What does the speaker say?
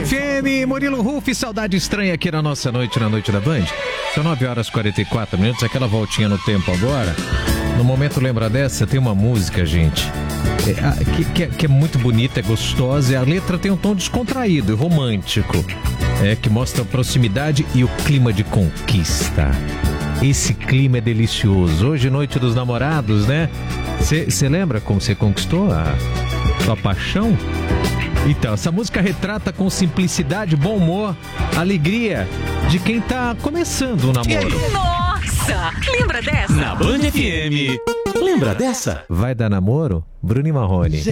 FM, Murilo Ruff, saudade estranha aqui na nossa noite, na noite da Band. São 9h44, aquela voltinha no tempo agora. No momento lembra dessa, tem uma música, gente, que é muito bonita, é gostosa, e a letra tem um tom descontraído e romântico, que mostra a proximidade e o clima de conquista. Esse clima é delicioso. Hoje, noite dos namorados, né? Você lembra como você conquistou a sua paixão? Então, essa música retrata com simplicidade, bom humor, alegria de quem tá começando o namoro. Nossa! Lembra dessa? Na Band FM. Lembra dessa? Vai dar namoro? Bruno e Marrone.